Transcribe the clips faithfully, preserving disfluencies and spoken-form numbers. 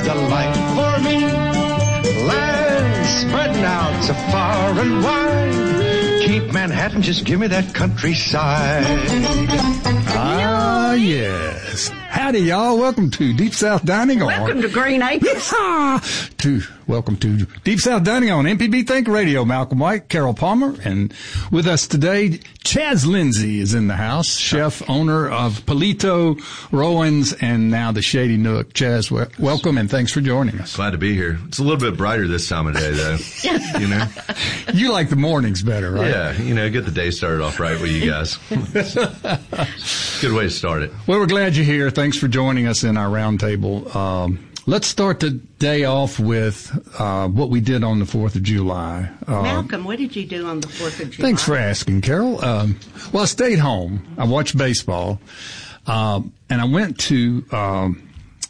delight for me. Land spreading out so far and wide. Keep Manhattan, just give me that countryside. Ah, yes. Howdy, y'all. Welcome to Deep South Dining on. Welcome to Green Acres. to welcome to Deep South Dining on M P B Think Radio. Malcolm White, Carol Palmer, and with us today, Chaz Lindsay is in the house, chef, owner of Palito, Rowan's, and now the Shady Nook. Chaz, w- welcome and thanks for joining us. Glad to be here. It's a little bit brighter this time of day, though. You know, you like the mornings better, right? Yeah, you know, get the day started off right with you guys. Good way to start it. Well, we're glad you're here. Thanks for joining us in our roundtable. Um, let's start the day off with uh, what we did on the fourth of July. Uh, Malcolm, what did you do on the fourth of July? Thanks for asking, Carol. Um, well, I stayed home. I watched baseball, um, and I went to um,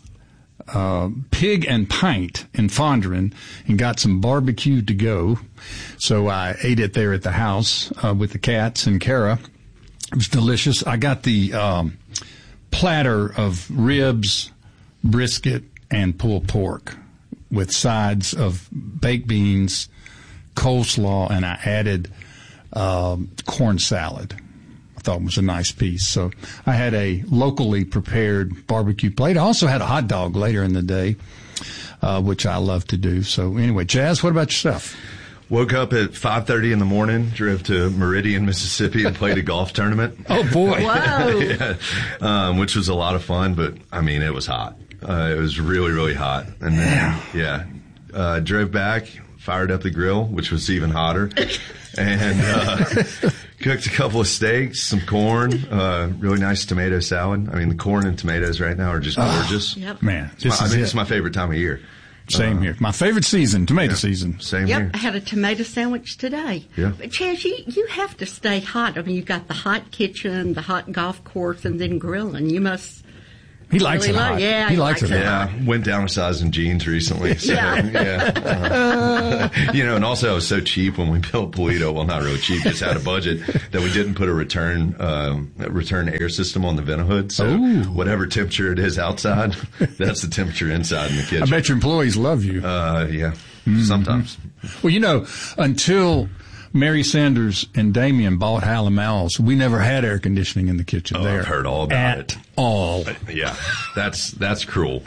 uh, Pig and Pint in Fondren and got some barbecue to go. So I ate it there at the house uh, with the cats and Kara. It was delicious. I got the um, platter of ribs, brisket, and pulled pork with sides of baked beans, coleslaw, and I added um, corn salad. I thought it was a nice piece. So I had a locally prepared barbecue plate. I also had a hot dog later in the day, uh, which I love to do. So anyway, Jazz, what about yourself? Woke up at five thirty in the morning, drove to Meridian, Mississippi, and played a golf tournament. Oh, boy. Whoa. yeah. um, which was a lot of fun, but, I mean, it was hot. Uh, it was really, really hot. And then, yeah, uh, drove back, fired up the grill, which was even hotter, and uh, cooked a couple of steaks, some corn, uh, really nice tomato salad. I mean, the corn and tomatoes right now are just gorgeous. Oh, yep. Man, It's my, this I is mean, it. it's my favorite time of year. Same uh, here. My favorite season, tomato yeah, season. Same Yep, here. I had a tomato sandwich today. Yeah. But Chaz, you, you have to stay hot. I mean, you've got the hot kitchen, the hot golf course, and then grilling. You must... He likes Really it hot. like- yeah, he he likes likes it it hot. Yeah, went down a size in jeans recently. So, Yeah. yeah. Uh, you know, and also I was so cheap when we built Palito. Well, not really cheap, just had a budget that we didn't put a return um, a return air system on the vent-a-hood. So Ooh. whatever temperature it is outside, that's the temperature inside in the kitchen. I bet your employees love you. Uh, yeah, Mm-hmm. sometimes. Well, you know, until Mary Sanders and Damien bought Hal and Mal's, we never had air conditioning in the kitchen Oh, there. I've heard all about at it. all. Yeah, that's that's cruel.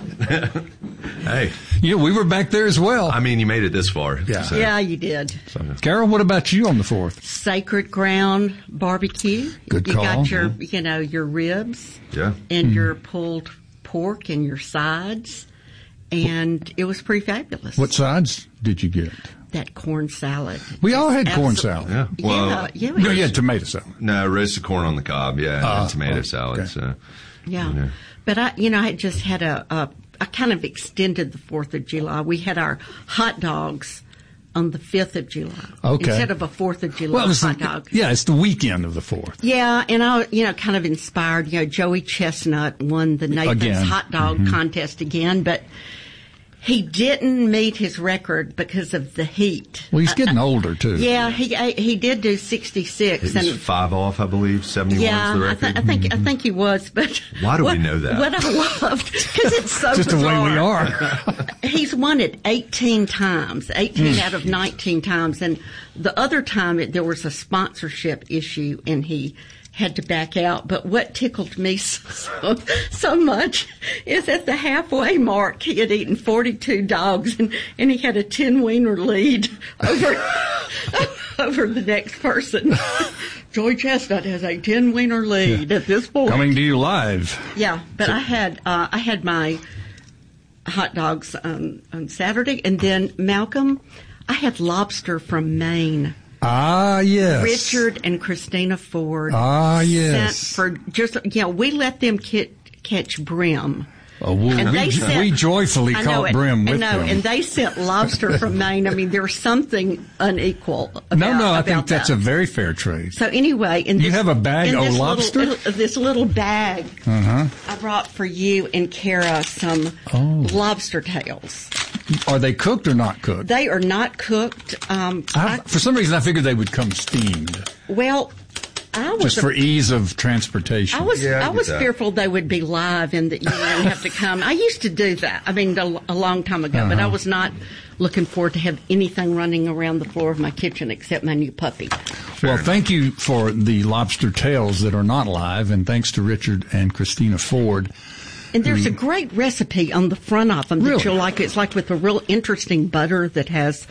Hey, Yeah, we were back there as well. I mean, you made it this far. Yeah. so- Yeah, you did. Carol, what about you on the fourth? Sacred Ground barbecue. Good you call. got your, you know, your ribs Yeah. and Mm-hmm. your pulled pork and your sides. And it was pretty fabulous. What sides did you get? That corn salad. We all had corn Absol- salad. Yeah. Well, yeah, yeah, No, you had tomato salad. no, roasted corn on the cob. Yeah, Ah, and tomato oh, salad. okay. So. yeah. Yeah. But I, you know, I just had a, a, I kind of extended the fourth of July. We had our hot dogs on the fifth of July. Okay. Instead of a fourth of July Well, it's hot the, dog. yeah, it's the weekend of the fourth. Yeah, and I, you know, kind of inspired, you know, Joey Chestnut won the Nathan's Again. hot dog Mm-hmm. contest again, but he didn't meet his record because of the heat. Well, he's getting older too. Yeah, he he did do sixty-six, He's and five off, I believe. seventy-one yeah, is the I, record. th- I think I think he was. But Why do we what, know that? What I loved, because it's so Just the way bizarre. we are. He's won it eighteen times, eighteen out of nineteen times, and the other time it, there was a sponsorship issue, and he had to back out. But what tickled me so, so much is at the halfway mark, he had eaten forty-two dogs, and, and he had a ten wiener lead over over the next person. Joy Chestnut has a ten wiener lead Yeah. at this point. Coming to you live. Yeah, but I had uh, I had my hot dogs on, on Saturday, and then Malcolm, I had lobster from Maine. Ah, yes. Richard and Christina Ford. Ah, yes. Sent for just yeah, we let them ki- catch brim. Oh, well, And we, they sent- we joyfully I know caught it, brim with I know, them. and they sent lobster from Maine. I mean, there's something unequal about no, no, I about think that's that. a very fair trade. So anyway, in You this, have a bag in of this lobster? Little, this little bag, Uh-huh. I brought for you and Kara some Oh. lobster tails. Are they cooked or not cooked? They are not cooked. Um, I, I, for some reason, I figured they would come steamed. well, I was just for ease of transportation. I was Yeah, I I get was that. fearful they would be live and that you wouldn't have to come. I used to do that. I mean, a, a long time ago, but I was not looking forward to have anything running around the floor of my kitchen except my new puppy. Well, thank you for the lobster tails that are not live, and thanks to Richard and Christina Ford. And there's a great recipe on the front of them that Really? you'll like. It's like with a real interesting butter that has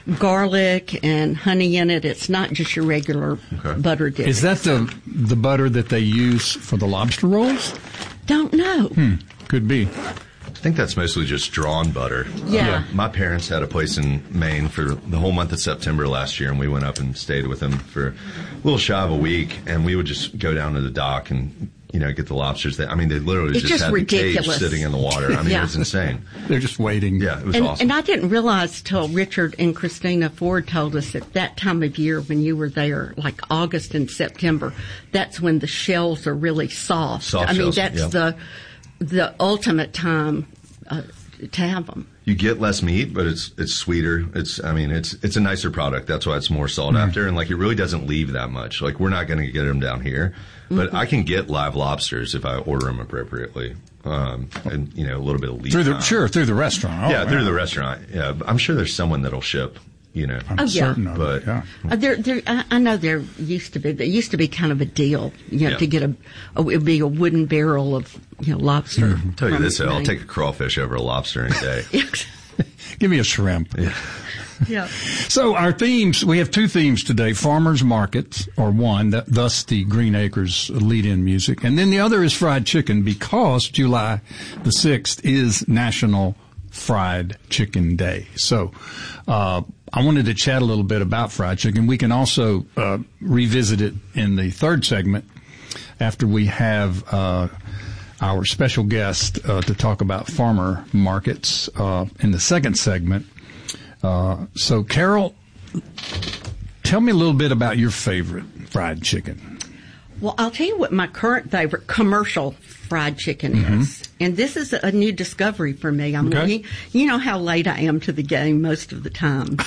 garlic and honey in it. It's not just your regular Okay. butter dip. Is that the the butter that they use for the lobster rolls? Don't know. Hmm, could be. I think that's mostly just drawn butter. Yeah. Yeah. My parents had a place in Maine for the whole month of September last year, and we went up and stayed with them for a little shy of a week, and we would just go down to the dock and, you know, get the lobsters. That I mean, they literally It's just, just had the cage ridiculous. sitting in the water. I mean, Yeah. it was insane. They're just waiting. Yeah, it was And, awesome. and I didn't realize till Richard and Christina Ford told us at that time of year when you were there, like August and September, that's when the shells are really soft. Soft I mean, shells, that's yeah. the the ultimate time uh, to have them. You get less meat, but it's it's sweeter. It's I mean it's it's a nicer product. That's why it's more sought Mm-hmm. after, and like it really doesn't leave that much. Like we're not going to get them down here, but Mm-hmm. I can get live lobsters if I order them appropriately, um, and you know a little bit of lead Through the time. sure through the restaurant. Oh, yeah, through wow. the restaurant. Yeah, but I'm sure there's someone that'll ship. You know, I'm Oh, yeah. certain of But- it. Yeah. Uh, there, there, I, I know there used to be. There used to be kind of a deal, you know, Yeah. to get a, a. It would be a wooden barrel of, you know, lobster. Mm-hmm. tell you from this, I'll Maine. take a crawfish over a lobster any day. Give me a shrimp. Yeah. Yeah. So our themes, we have two themes today, farmers markets, or one, that, thus the Green Acres lead-in music. And then the other is fried chicken because July the sixth is National Fried Chicken Day. So uh, I wanted to chat a little bit about fried chicken. We can also uh, revisit it in the third segment after we have uh, our special guest uh, to talk about farmer markets uh, in the second segment. Uh, so, Carol, tell me a little bit about your favorite fried chicken. Well, I'll tell you what my current favorite commercial fried chicken is. And this is a new discovery for me. I'm Okay. you, you know how late I am to the game most of the time.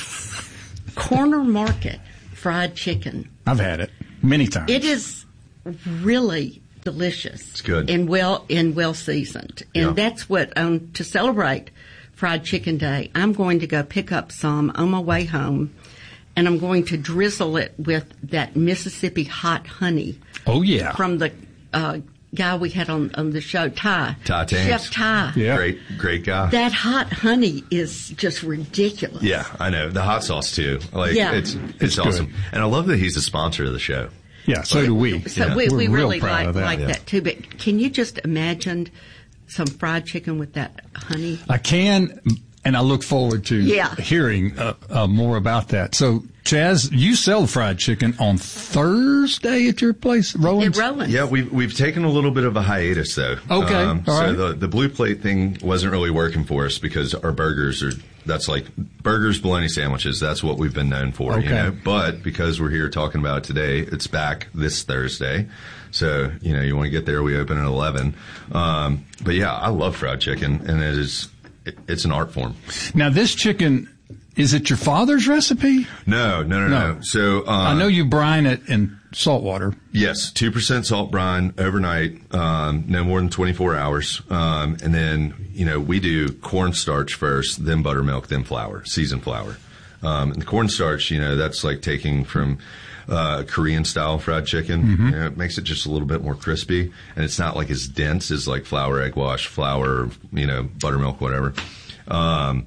Corner Market fried chicken. I've had it many times. It is really delicious. It's good. And well and well seasoned. And Yeah. that's what um to celebrate Fried Chicken Day, I'm going to go pick up some on my way home, and I'm going to drizzle it with that Mississippi hot honey Oh, yeah. from the uh, guy we had on, on the show, Ty. Ty Tanks. Chef Ty. Yeah. Great, great guy. That hot honey is just ridiculous. Yeah, I know. The hot sauce too. Like Yeah. it's it's, It's awesome. good. And I love that he's the sponsor of the show. Yeah, so do we. So Yeah. we, We're we real really proud like, of that. like Yeah. that too. But can you just imagine some fried chicken with that honey? I can, and I look forward to Yeah. hearing uh, uh, more about that. So, Chaz, you sell fried chicken on Thursday at your place, Roland's? It Roland's. Yeah, we've we've taken a little bit of a hiatus though. Okay, Um, all so right. the the blue plate thing wasn't really working for us because our burgers are that's like burgers, bologna sandwiches. That's what we've been known for. Okay. You know? But because we're here talking about it today, it's back this Thursday. So you know you want to get there. We open at eleven. Um, but yeah, I love fried chicken, and it is it, it's an art form. Now, this chicken, is it your father's recipe? No, no, no, no. No. So um, I know you brine it in salt water. Yes, two percent salt brine overnight, um, no more than twenty-four hours. Um, and then, you know, we do cornstarch first, then buttermilk, then flour, seasoned flour. Um, and the cornstarch, you know, that's like taking from uh, Korean style fried chicken. Mm-hmm. You know, it makes it just a little bit more crispy, and it's not like as dense as like flour, egg wash, flour, you know, buttermilk, whatever. Um,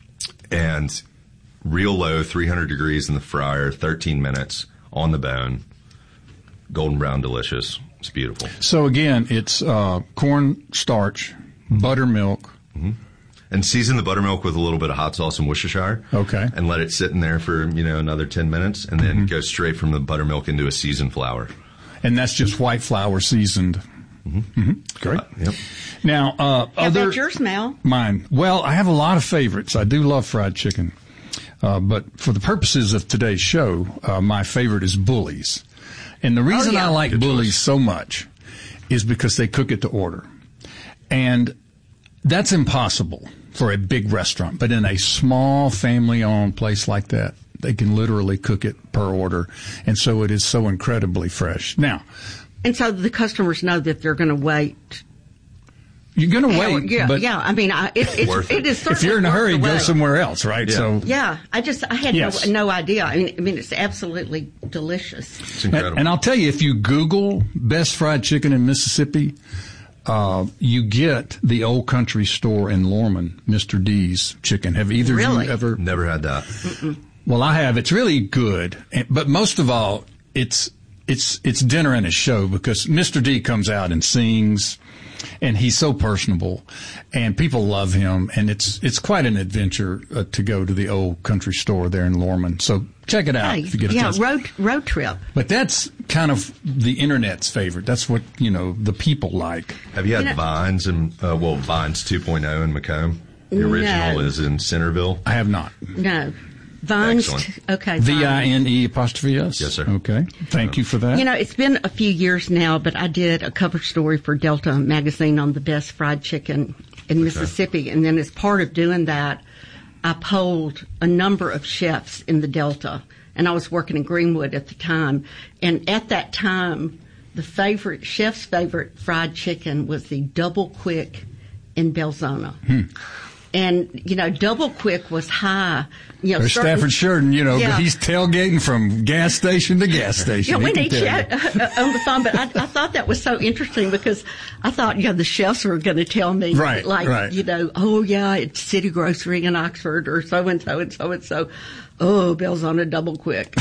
and real low, three hundred degrees in the fryer, thirteen minutes on the bone. Golden brown, delicious. It's beautiful. So, again, it's uh, corn starch, buttermilk. And season the buttermilk with a little bit of hot sauce and Worcestershire. Okay. And let it sit in there for, you know, another ten minutes, and then go straight from the buttermilk into a seasoned flour. And that's just white flour seasoned. Mm-hmm. Great. Yep. Now, uh, How other about yours, Mel? mine. Well, I have a lot of favorites. I do love fried chicken, uh, but for the purposes of today's show, uh, my favorite is Bully's. And the reason yeah. I like Good Bully's choice. so much is because they cook it to order, and that's impossible for a big restaurant. But in a small family-owned place like that, They can literally cook it per order. And so it is so incredibly fresh. Now, and so the customers know that they're going to wait. You're going to Hell, wait. yeah, but yeah. I mean, I, it, it's, Worth it. it is certainly if you're in a worth hurry, the go wait. somewhere else, right? Yeah. So Yeah, I just, I had Yes. no, no idea. I mean, I mean, it's absolutely delicious. It's incredible. And, and I'll tell you, if you Google best fried chicken in Mississippi, uh, you get the Old Country Store in Lorman, Mister D's chicken. Have either Really? of you ever? Never had that. Mm-mm. Well, I have. It's really good. And, but most of all, it's, it's, it's dinner and a show because Mister D comes out and sings. And he's so personable, and people love him, and it's it's quite an adventure uh, to go to the Old Country Store there in Lorman. So check it out Hey, if you get a yeah, chance. road road trip. But that's kind of the internet's favorite. That's what you know the people like. Have you had You know- Vines and uh, well Vines two point oh in Macomb? The original No. is in Centerville. I have not. No, Vines. Excellent. Okay, V I Vines. N E apostrophe S. Yes, sir. Okay, thank you for that. You know, it's been a few years now, but I did a cover story for Delta magazine on the best fried chicken in Mississippi. And then as part of doing that, I polled a number of chefs in the Delta. And I was working in Greenwood at the time. And at that time, the favorite, chef's favorite fried chicken was the Double Quick in Belzona. Hmm. And, you know, Double Quick was high. You know, There's certain- Stafford Sheridan, you know, Yeah. but he's tailgating from gas station to gas station. Yeah, He we can need tell you. chat on the phone, but I, I thought that was so interesting because I thought, you know, the chefs were going to tell me, Right, like, right. you know, oh yeah, it's City Grocery in Oxford or so and so and so and so. Oh, Belzona Double Quick.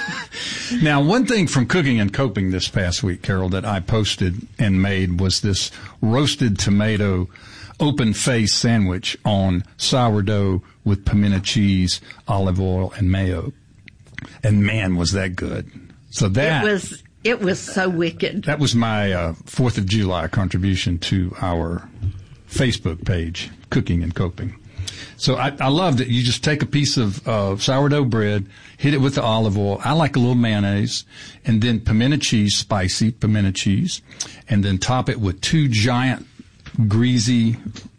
Now, one thing from Cooking and Coping this past week, Carol, that I posted and made was this roasted tomato open face sandwich on sourdough with pimento cheese, olive oil, and mayo. And man, was that good. So that It was, it was so wicked. that was my uh, fourth of July contribution to our Facebook page, Cooking and Coping. So I, I loved it. You just take a piece of uh, sourdough bread, hit it with the olive oil. I like a little mayonnaise, and then pimento cheese, spicy pimento cheese, and then top it with two giant, greasy,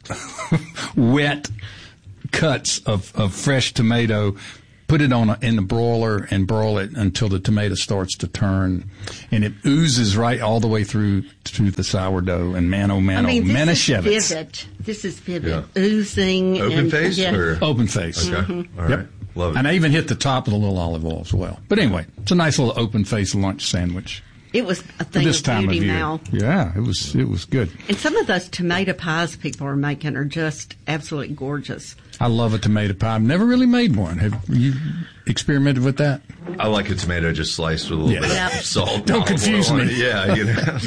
wet cuts of, of fresh tomato. Put it on a, in the broiler and broil it until the tomato starts to turn, and it oozes right all the way through to the sourdough. And man, oh man, I mean, oh this is Manischewitz. vivid. This is vivid. Yeah. Oozing. Open and, face yeah. or Open face. okay, Mm-hmm. all right, Yep. love it. And I even hit the top of the little olive oil as well. But anyway, it's a nice little open face lunch sandwich It was a for thing this of time of beauty, year. Mal. Yeah, it was it was good. And some of those tomato pies people are making are just absolutely gorgeous. I love a tomato pie. I've never really made one. Have you experimented with that? I like a tomato just sliced with a little Yeah. bit Yeah. of salt. Don't olive confuse oil on me. it. Yeah, you know.